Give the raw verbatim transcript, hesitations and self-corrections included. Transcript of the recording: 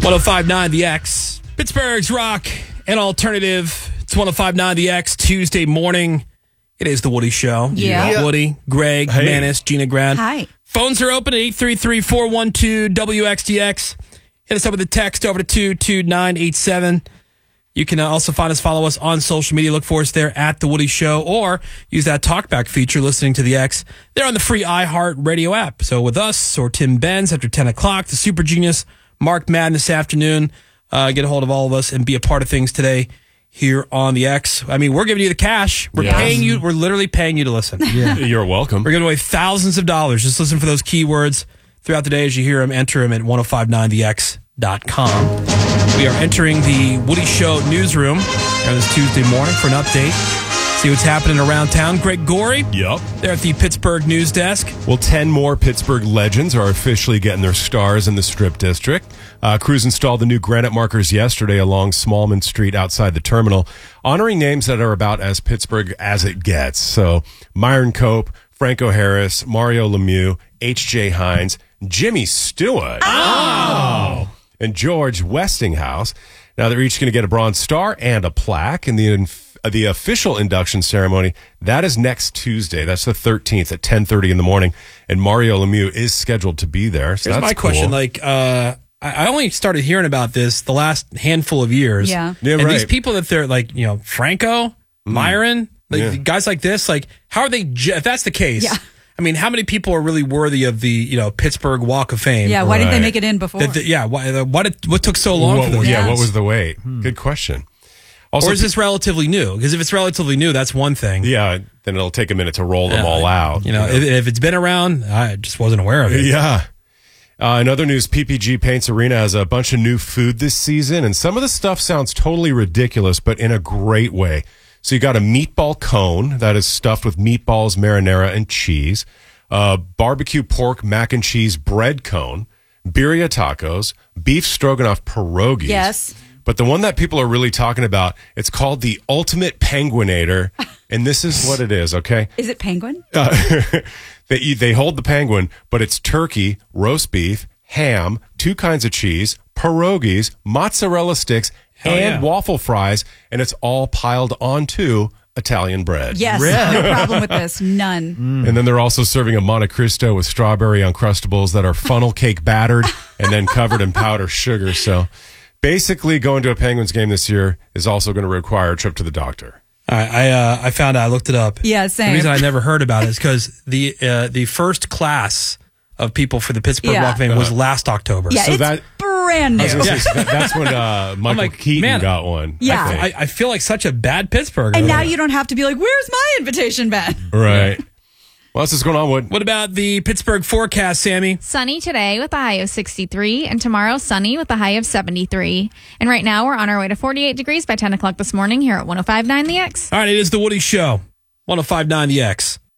one oh five point nine The X, Pittsburgh's rock and alternative. It's one oh five point nine The X, Tuesday morning. It is the Woody Show. Yeah. yeah. Woody, Greg, Hey. Manis, Gina Grant. Hi. Phones are open at eight three three, four one two, W X D X. Hit us up with a text over to two two nine eight seven. You can uh, also find us, follow us on social media. Look for us there at The Woody Show, or use that talkback feature listening to The X. They're on the free iHeart Radio app. So with us or Tim Benz after ten o'clock, the super genius Mark Madden this afternoon, uh, get a hold of all of us and be a part of things today here on The X. I mean, we're giving you the cash. We're Yes. paying you. We're literally paying you to listen. Yeah. You're welcome. We're giving away thousands of dollars. Just listen for those keywords throughout the day as you hear them. Enter them at ten fifty-nine the x dot com. We are entering the Woody Show newsroom on this Tuesday morning for an update. See what's happening around town. Greg Gorey, Yep. there at the Pittsburgh News Desk. Well, ten more Pittsburgh legends are officially getting their stars in the Strip District. Uh, crews installed the new granite markers yesterday along Smallman Street outside the terminal, honoring names that are about as Pittsburgh as it gets. So, Myron Cope, Franco Harris, Mario Lemieux, H J Hines, Jimmy Stewart, oh. and George Westinghouse. Now, they're each going to get a bronze star and a plaque in the inf- the official induction ceremony. That is next Tuesday. That's the thirteenth at ten thirty in the morning. And Mario Lemieux is scheduled to be there. So Here's that's my cool. question. Like, uh, I I only started hearing about this the last handful of years. Yeah. Yeah, and right. these people that they're like, you know, Franco, Myron, like Yeah. guys like this, like, how are they, ju- if that's the case, Yeah. I mean, how many people are really worthy of the, you know, Pittsburgh Walk of Fame? Yeah, why didn't they Right. make it in before? That- that- yeah, why, uh, what, it- what took so long What- for them? yeah, Yeah. what was the wait? Good question. Also, Or is this relatively new? Because if it's relatively new, that's one thing. yeah, then it'll take a minute to roll them Yeah, all out. You know, If, if it's been around, I just wasn't aware of it. Yeah. Uh, in other news, P P G Paints Arena has a bunch of new food this season, and some of the stuff sounds totally ridiculous, but in a great way. So you got a meatball cone that is stuffed with meatballs, marinara, and cheese, a barbecue pork mac and cheese bread cone, birria tacos, beef stroganoff pierogies. Yes. But the one that people are really talking about, it's called the Ultimate Penguinator, and this is what it is, okay? Is it penguin? They eat, they hold the penguin, but it's turkey, roast beef, ham, two kinds of cheese, pierogies, mozzarella sticks, Hell and yeah. waffle fries, and it's all piled onto Italian bread. Yes. No problem with this. None. And then they're also serving a Monte Cristo with strawberry Uncrustables that are funnel cake battered and then covered in powdered sugar. So basically, going to a Penguins game this year is also going to require a trip to the doctor. All right, I uh, I found out. I looked it up. Yeah, same. The reason I never heard about it is because the uh, the first class of people for the Pittsburgh Yeah. Walk of Fame was last October. Yeah, So it's that- brand new. I was gonna say, that- that's when uh, Michael like, Keaton man, got one. Yeah. I think. I, I feel like such a bad Pittsburgher. And now you don't have to be like, where's my invitation, Ben? Right. What else is going on, Wood? What about the Pittsburgh forecast, Sammy? Sunny today with a high of sixty-three, and tomorrow sunny with a high of seventy-three. And right now we're on our way to forty-eight degrees by ten o'clock this morning here at ten fifty-nine The X. All right, it is the Woody Show. ten fifty-nine The X.